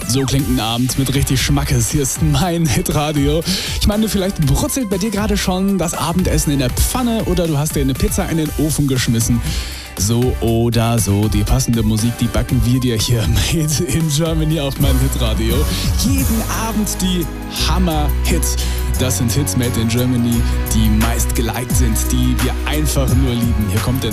So klingt ein Abend mit richtig Schmackes. Hier ist mein Hitradio. Ich meine, vielleicht brutzelt bei dir gerade schon das Abendessen in der Pfanne oder du hast dir eine Pizza in den Ofen geschmissen. So oder so, die passende Musik, die backen wir dir hier Made in Germany auf mein Hitradio. Jeden Abend die Hammer-Hits. Das sind Hits Made in Germany, die meist geliked sind, die wir einfach nur lieben. Hier kommt der